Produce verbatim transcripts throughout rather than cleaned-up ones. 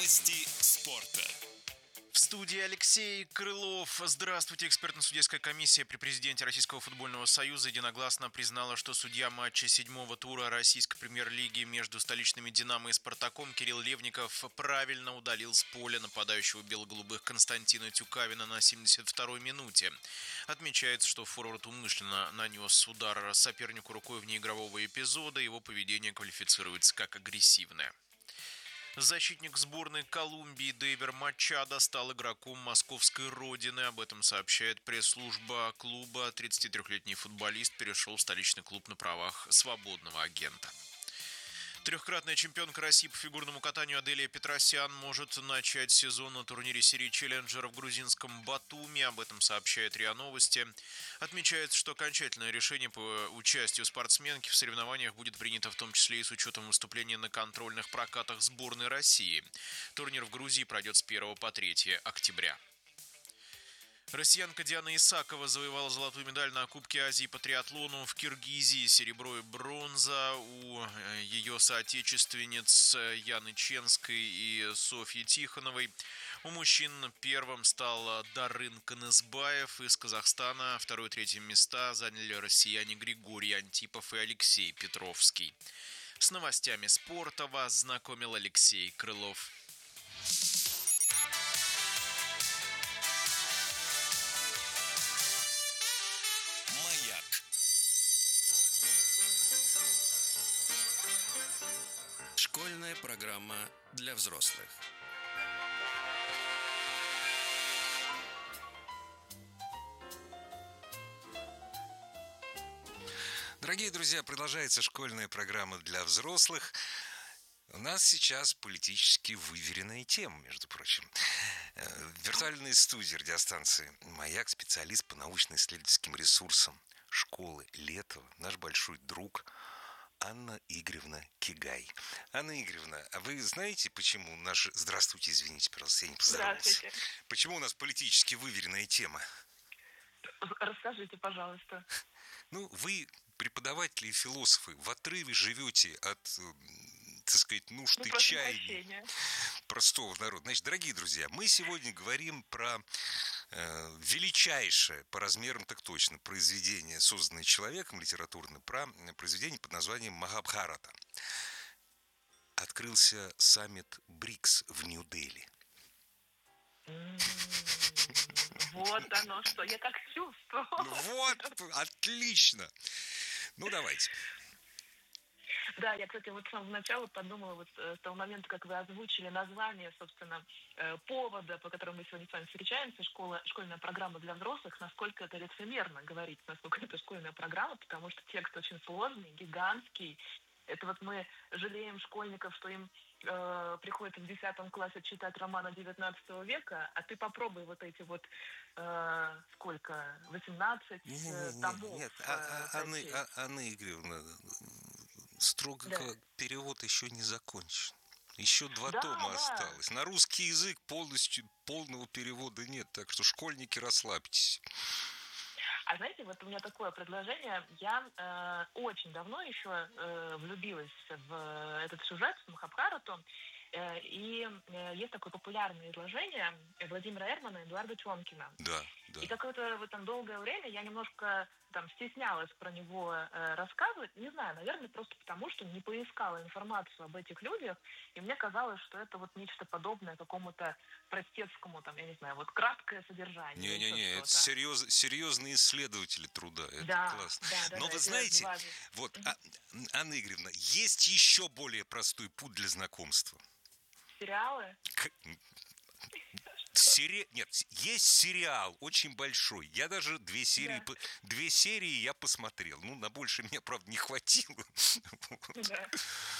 Новости спорта. В студии Алексей Крылов. Здравствуйте. Экспертно-судейская комиссия при президенте Российского футбольного союза единогласно признала, что судья матча седьмого тура российской премьер-лиги между столичными «Динамо» и «Спартаком» Кирилл Левников правильно удалил с поля нападающего бело-голубых Константина Тюкавина на семьдесят второй минуте. Отмечается, что форвард умышленно нанес удар сопернику рукой вне игрового эпизода, его поведение квалифицируется как агрессивное. Защитник сборной Колумбии Дейвер Мачадо стал игроком московской родины. Об этом сообщает пресс-служба клуба. тридцатитрёхлетний футболист перешел в столичный клуб на правах свободного агента. Трехкратная чемпионка России по фигурному катанию Аделия Петросян может начать сезон на турнире серии «Челленджер» в грузинском Батуми. Об этом сообщает РИА Новости. Отмечается, что окончательное решение по участию спортсменки в соревнованиях будет принято в том числе и с учетом выступления на контрольных прокатах сборной России. Турнир в Грузии пройдет с первого по третье октября. Россиянка Диана Исакова завоевала золотую медаль на Кубке Азии по триатлону в Киргизии. Серебро и бронза у ее соотечественниц Яны Ченской и Софьи Тихоновой. У мужчин первым стал Дарын Канызбаев из Казахстана. Второе и третье места заняли россияне Григорий Антипов и Алексей Петровский. С новостями спорта вас знакомил Алексей Крылов. Школьная программа для взрослых. Дорогие друзья, продолжается школьная программа для взрослых. У нас сейчас политически выверенная тема, между прочим. В виртуальной студии радиостанции «Маяк» специалист по научно-исследовательским ресурсам школы Летова, наш большой друг Анна Игоревна Кигай. Анна Игоревна, а вы знаете, почему наш... Здравствуйте, извините, пожалуйста, я не поздоровался. Здравствуйте. Почему у нас политически выверенная тема? Расскажите, пожалуйста. Ну, вы, преподаватели и философы, в отрыве живете от, так сказать, нужд и чаяний простого народа. Значит, дорогие друзья, мы сегодня говорим про э, величайшее, по размерам так точно, произведение, созданное человеком литературное, про произведение под названием «Махабхарата». Открылся саммит БРИКС в Нью-Дели. Вот оно что, я так чувствовала. Вот, отлично. Ну, давайте. Да, я, кстати, вот с самого начала подумала, вот с того момента, как вы озвучили название, собственно, повода, по которому мы сегодня с вами встречаемся, школа, школьная программа для взрослых, насколько это лицемерно говорить, насколько это школьная программа, потому что текст очень сложный, гигантский. Это вот мы жалеем школьников, что им э, приходится в десятом классе читать романы девятнадцатого века, а ты попробуй вот эти вот, э, сколько, восемнадцать не, не, не, томов. Нет, а, а, Анна, а, Анна Игоревна, строго да. Перевод еще не закончен. Еще два да, тома да. осталось. На русский язык полностью полного перевода нет, так что школьники, расслабьтесь. А знаете, вот у меня такое предложение. Я э, очень давно еще э, влюбилась в этот сюжет, в Махабхарату. Э, и э, есть такое популярное изложение Владимира Эрмана и Эдуарда Чонкина. Да, да. И какое-то вот там долгое время я немножко там стеснялась про него э, рассказывать. Не знаю, наверное, просто потому, что не поискала информацию об этих людях. И мне казалось, что это вот нечто подобное какому-то простецкому, там, я не знаю, вот краткое содержание. Не-не-не, это серьез, серьезные исследователи труда. Это да, классно. Да, да, Но да, вы знаете, важно. вот, mm-hmm. а, Анна Игоревна, есть еще более простой путь для знакомства. Сериалы? К... Сери... Нет, есть сериал очень большой. Я даже две серии, да. две серии я посмотрел. Ну, на больше мне, правда, не хватило. Да.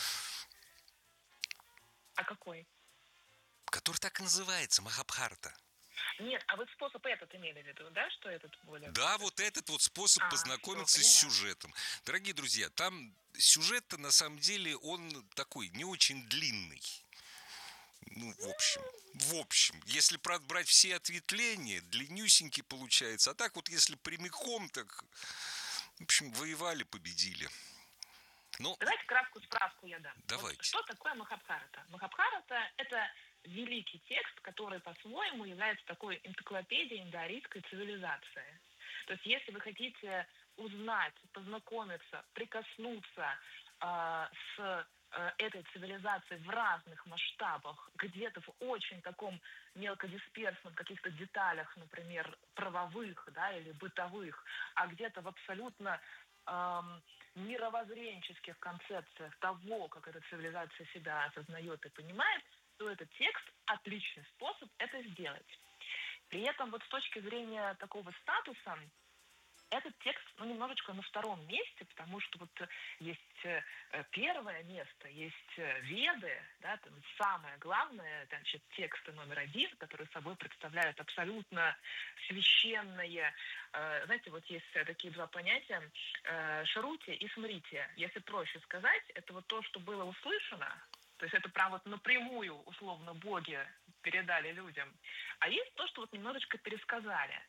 А какой? Который так и называется, Махабхарата. Нет, а вы способ этот имели в виду, да, что этот более... Да, вот этот вот способ а, познакомиться с сюжетом. Дорогие друзья, там сюжет-то на самом деле он такой не очень длинный. Ну, в общем, в общем, если, правда, брать все ответвления, длиннюсенький получается. А так вот, если прямиком, так, в общем, воевали, победили. Но... Давайте краткую справку я дам. Давайте. Вот что такое Махабхарата? Махабхарата – это великий текст, который по-своему является такой энциклопедией индоарийской цивилизации. То есть если вы хотите узнать, познакомиться, прикоснуться э, с э, этой цивилизацией в разных масштабах, где-то в очень таком мелкодисперсном каких-то деталях, например, правовых, да, или бытовых, а где-то в абсолютно эм, мировоззренческих концепциях того, как эта цивилизация себя осознает и понимает, то этот текст – отличный способ это сделать. При этом вот с точки зрения такого статуса этот текст, ну, немножечко на втором месте, потому что вот есть первое место, есть Веды, да, там самое главное, значит, тексты номер один, которые собой представляют абсолютно священное, э, знаете, вот есть такие два понятия, э, шрути и смрити. Если проще сказать, это вот то, что было услышано, то есть это прям вот напрямую, условно, боги передали людям, а есть то, что вот немножечко пересказали.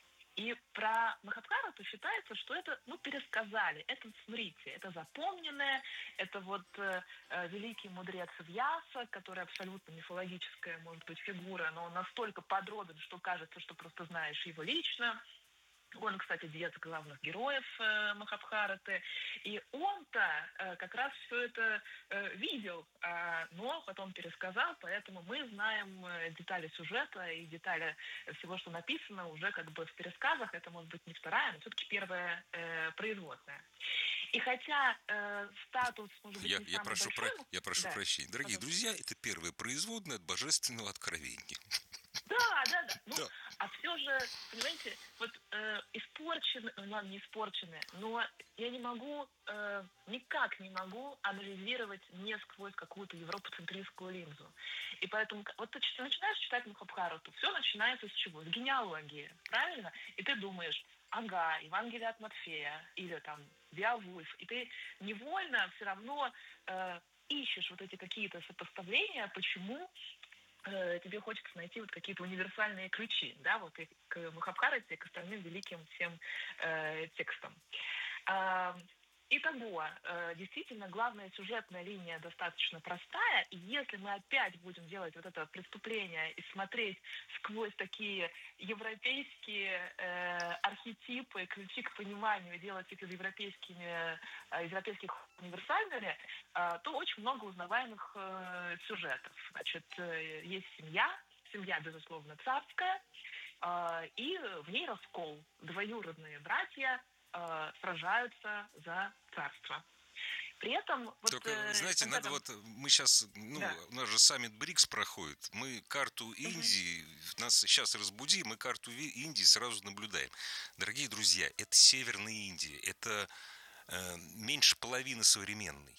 И про Махабхарату считается, что это, ну, пересказали, это смрити, это запомненное, это вот э, великий мудрец Вьяса, который абсолютно мифологическая, может быть, фигура, но он настолько подробен, что кажется, что просто знаешь его лично. Он, кстати, дед главных героев э, Махабхараты. И он-то э, как раз все это э, видел, э, но потом пересказал, поэтому мы знаем э, детали сюжета и детали всего, что написано уже как бы в пересказах. Это может быть не вторая, но все-таки первая э, производная. И хотя э, статус, может быть, я, не я самый прошу большой... Про... Я прошу да. прощения. Дорогие друзья, это первая производная от божественного откровения. Да, да, да. Ну, да. А все же, понимаете, вот э, испорчены, ну ладно, не испорчены, но я не могу, э, никак не могу анализировать не сквозь какую-то европоцентристскую линзу. И поэтому, вот ты начинаешь читать Махабхарату, все начинается с чего? С генеалогии, правильно? И ты думаешь, ага, Евангелие от Матфея, или там Беовульф, и ты невольно все равно э, ищешь вот эти какие-то сопоставления, почему тебе хочется найти вот какие-то универсальные ключи, да, вот и к Махабхарате, и к остальным великим всем э, текстам. Э, Итого, э, действительно, главная сюжетная линия достаточно простая, и если мы опять будем делать вот это преступление и смотреть сквозь такие европейские э, архетипы, ключи к пониманию, делать их европейскими, э, европейских универсальными, э, то очень много узнаваемых э, сюжетов. Значит, э, есть семья, семья, безусловно, царская, э, и в ней раскол. Двоюродные братья э, сражаются за царство. При этом... Вот, Только, э, знаете, надо там... вот... Мы сейчас... Ну, да. У нас же саммит БРИКС проходит. Мы карту Индии... Угу. Нас сейчас разбуди, мы карту Индии сразу наблюдаем. Дорогие друзья, это Северная Индия. Это э, меньше половины современной.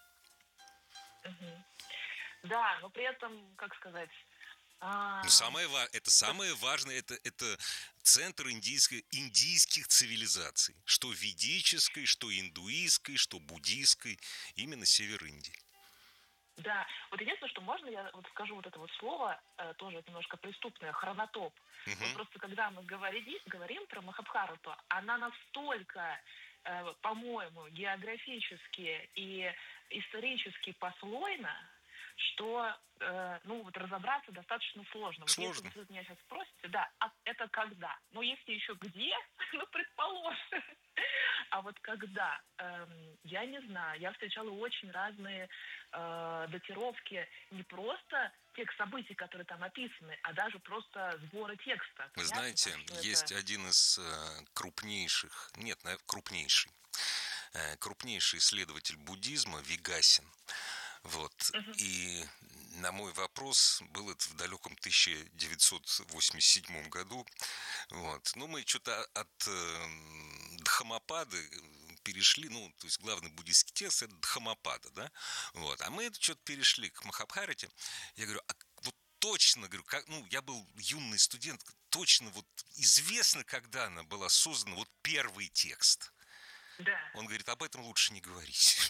Угу. Да, но при этом, как сказать... Но самое, это самое важное, это, это центр индийской, индийских цивилизаций. Что ведической, что индуистской, что буддийской. Именно север Индии. Да, вот единственное, что можно, я вот скажу вот это вот слово, э, тоже немножко преступное, хронотоп. Uh-huh. Вот просто когда мы говорим, говорим про Махабхарату, она настолько, э, по-моему, географически и исторически послойна, что, э, ну, вот разобраться достаточно сложно. Сложно. Вот если вы меня сейчас спросите, да, а это когда? Ну, если еще где, ну, предположим. А вот когда? Эм, я не знаю. Я встречала очень разные э, датировки не просто тех событий, которые там описаны, а даже просто сбора текста. Вы знаете, есть это... один из э, крупнейших, нет, крупнейший, э, крупнейший исследователь буддизма Вигасин. Вот. Uh-huh. И на мой вопрос, был это в далеком тысяча девятьсот восемьдесят седьмом году, вот. Ну, мы что-то от э, Дхаммапады перешли, ну, то есть главный буддийский текст – это Дхаммапада, да, вот. А мы это что-то перешли к Махабхарате. Я говорю, а вот точно, говорю, как, ну, я был юный студент, точно вот известно, когда она была создана, вот первый текст. Да. Он говорит, об этом лучше не говорить.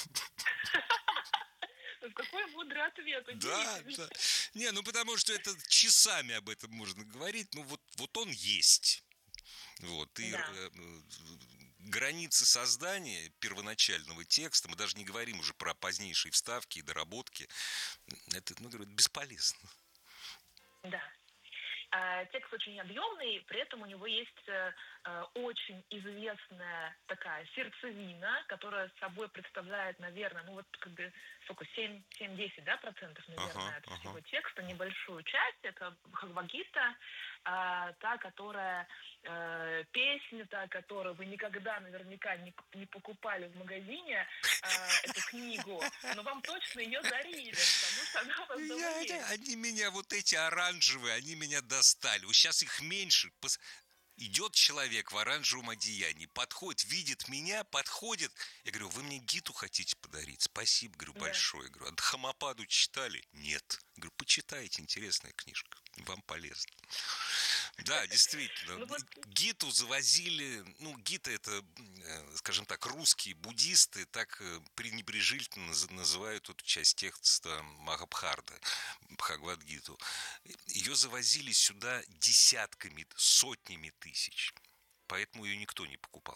Какой мудрый ответ. Да, да. Не, ну потому что это часами об этом можно говорить. Ну вот, вот он есть. Вот. И да. э, границы создания первоначального текста, мы даже не говорим уже про позднейшие вставки и доработки, это, ну, говорю, бесполезно. Да. Текст очень объемный, при этом у него есть очень известная такая сердцевина, которая собой представляет, наверное, ну вот как бы сколько, семь-десять, да, процентов, наверное, uh-huh, от uh-huh. всего текста, небольшую часть, это Бхагавад-гита, та, которая э, песня, та, которую вы никогда наверняка не, не покупали в магазине, э, эту книгу, но вам точно ее дарили, потому что она у вас дома есть. Они меня, вот эти оранжевые, они меня достали. Сейчас их меньше. Идет человек в оранжевом одеянии, подходит, видит меня, подходит. Я говорю, вы мне гиту хотите подарить? Спасибо, говорю, да. большое. Я говорю, а Дхамападу читали? Нет. Я говорю, почитайте, интересная книжка, вам полезно. Да, действительно. Гиту завозили, ну, гита это, скажем так, русские буддисты так пренебрежительно называют эту часть текста Махабхарата, Бхагавад-гиту. Ее завозили сюда десятками, сотнями тысяч, поэтому ее никто не покупал.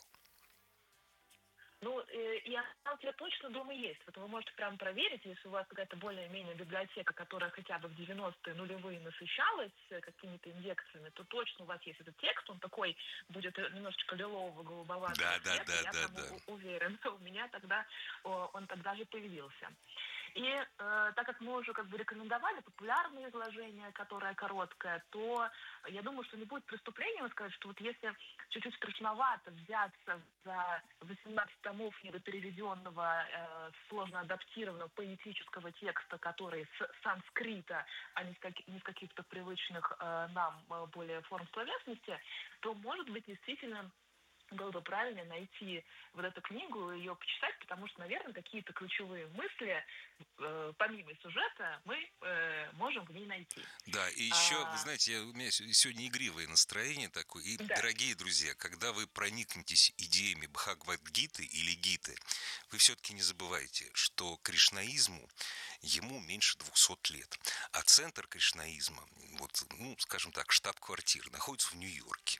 Ну, и она у тебя точно дома есть. Вот вы можете прям проверить, если у вас какая-то более-менее библиотека, которая хотя бы в девяностые нулевые насыщалась какими-то инъекциями, то точно у вас есть этот текст, он такой будет немножечко лилового, голубоватого да, цвета, да, я да, прям да. уверена, у меня тогда он тогда же появился. И э, так как мы уже как бы рекомендовали популярное изложение, которое короткое, то я думаю, что не будет преступлением сказать, что вот если чуть-чуть страшновато взяться за восемнадцать томов недопереведенного, э, сложно адаптированного поэтического текста, который с санскрита, а не с, как, не с каких-то привычных э, нам более форм словесности, то, может быть, действительно было бы правильно найти вот эту книгу и ее почитать, потому что, наверное, какие-то ключевые мысли, э, помимо сюжета, мы э, можем в ней найти. Да, и еще, а... вы знаете, я, у меня сегодня игривое настроение такое. И, да. Дорогие друзья, когда вы проникнетесь идеями Бхагавад-гиты или гиты, вы все-таки не забывайте, что кришнаизму ему меньше двухсот лет. А центр кришнаизма, вот, ну, скажем так, штаб-квартира, находится в Нью-Йорке.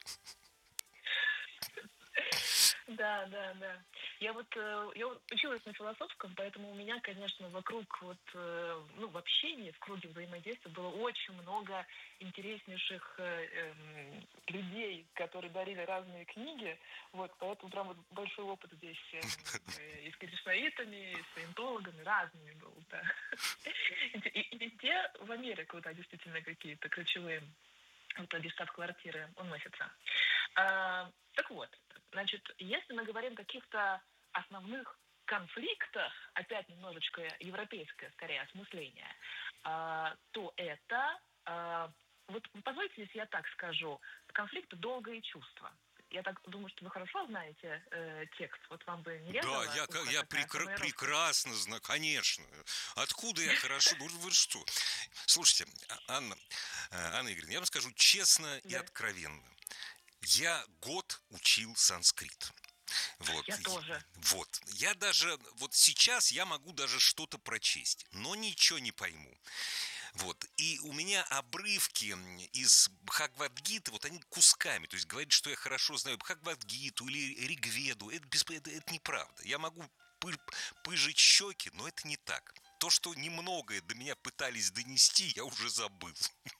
Да, да, да. Я вот я училась на философском, поэтому у меня, конечно, вокруг вот, ну, в общении, в круге взаимодействия было очень много интереснейших э, людей, которые дарили разные книги. Вот, поэтому прям вот большой опыт здесь э, и с кришнаитами, и с саентологами, разными был, да. И, и везде в Америку, да, действительно какие-то ключевые в итоге штаб-квартиры уносятся. А, так вот, значит, если мы говорим о каких-то основных конфликтах, опять немножечко европейское, скорее, осмысление, а, то это, а, вот позвольте, если я так скажу, конфликты долга и чувства. Я так думаю, что вы хорошо знаете э, текст. Вот вам бы не резало? Да, я, я прекра- прекрасно знаю, конечно. Откуда я хорошо? Вы что? Слушайте, Анна, Анна Игоревна, я вам скажу честно и да. откровенно. Я год учил санскрит. Вот. Я тоже. Вот. Я даже, вот сейчас я могу даже что-то прочесть, но ничего не пойму. Вот. И у меня обрывки из Бхагавад-гиты, вот они кусками, то есть говорить, что я хорошо знаю Бхагавад-гиту или Ригведу, это, это, это неправда. Я могу пы- пыжить щеки, но это не так. То, что немногое до меня пытались донести, я уже забыл.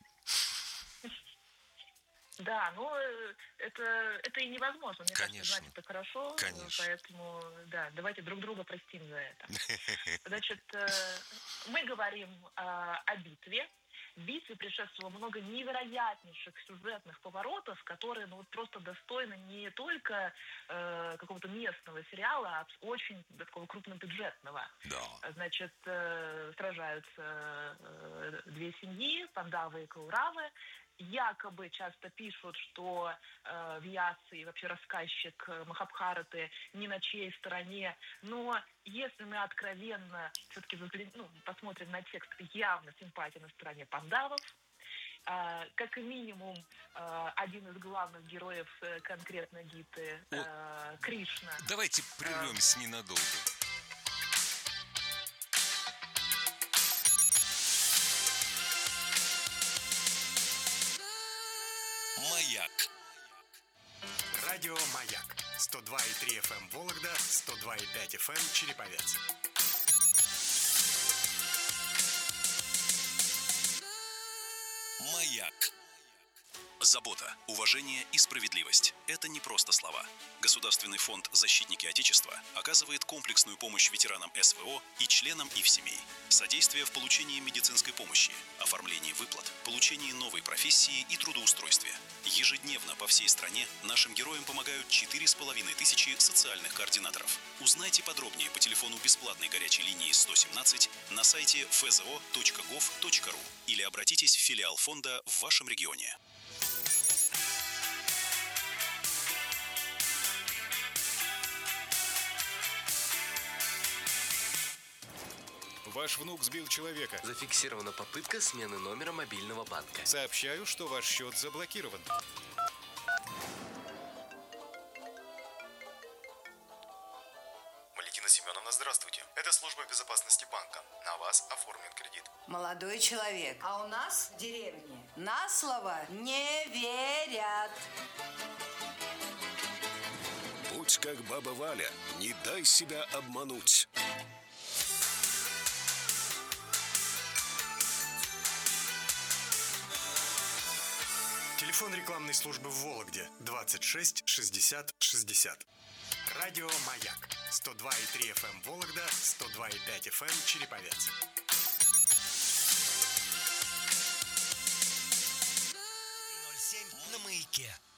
Да, но это, это и невозможно. Мне Конечно. кажется, знать это хорошо. Конечно. Поэтому, да, давайте друг друга простим за это. Значит, мы говорим о битве. В битве предшествовало много невероятнейших сюжетных поворотов, которые ну, вот просто достойны не только э, какого-то местного сериала, а очень такого крупнобюджетного. Да. Значит, э, сражаются э, две семьи, Пандавы и Кауравы. Якобы часто пишут, что э, Вьяса и вообще рассказчик Махабхараты не на чьей стороне. Но если мы откровенно все-таки ну, посмотрим на текст, явно симпатия на стороне пандавов. Э, как минимум, э, один из главных героев э, конкретно гиты э, Кришна. Давайте прервемся э, ненадолго. Маяк. Радио Маяк. сто два и три эф эм Вологда, сто два и пять эф эм Череповец. Маяк. Забота, уважение и справедливость – это не просто слова. Государственный фонд «Защитники Отечества» оказывает комплексную помощь ветеранам эс вэ о и членам их семей. Содействие в получении медицинской помощи, оформлении выплат, получении новой профессии и трудоустройстве. Ежедневно по всей стране нашим героям помогают четыре с половиной тысячи социальных координаторов. Узнайте подробнее по телефону бесплатной горячей линии сто семнадцать на сайте эф зэ о точка гов точка ру или обратитесь в филиал фонда в вашем регионе. Ваш внук сбил человека. Зафиксирована попытка смены номера мобильного банка. Сообщаю, что ваш счет заблокирован. Валентина Семеновна, здравствуйте. Это служба безопасности банка. На вас оформлен кредит. Молодой человек, а у нас в деревне на слово не верят. Будь как баба Валя, не дай себя обмануть. Телефон рекламной службы в Вологде двадцать шесть шестьдесят шестьдесят. Радио «Маяк» сто два и три эф эм Вологда, сто два и пять эф эм Череповец. ноль семь на Маяке.